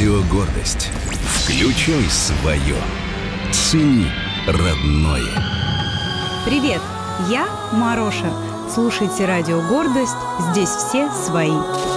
Радио «Гордость». Включай свое. Цени родное. Привет, я Мароша. Слушайте «Радио «Гордость». Здесь все свои.